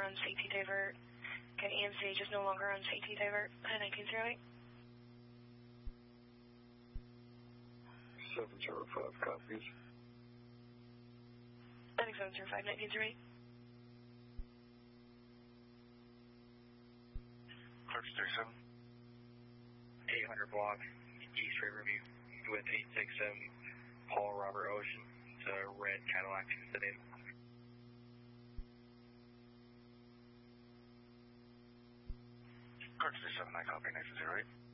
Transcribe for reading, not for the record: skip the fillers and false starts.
on CT divert. Okay, EMCH is no longer on CT divert. 1908. 705 copies. 705, 1908. Clerks 37. 800 block, East Riverview, with 867 Paul Robert Ocean. It's a red Cadillac sedan. Clerks 37, I copy, 1908.